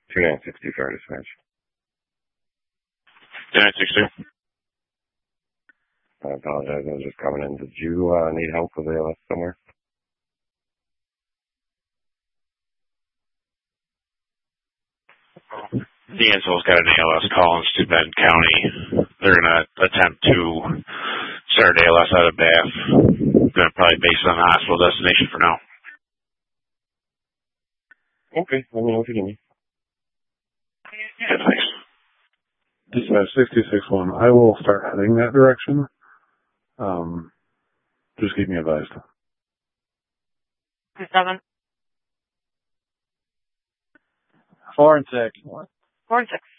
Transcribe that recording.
2960 fire dispatch. 2960. I apologize. I was just coming in. Did you need help with ALS somewhere? The Ansell's got an ALS call in Steuben County. They're going to attempt to start ALS out of Bath. Going to probably base it on the hospital destination for now. Okay, let me know if you need me. Yeah, thanks. Dispatch 661. I will start heading that direction. Just keep me advised. 7. 4 and 6. 4 and 6.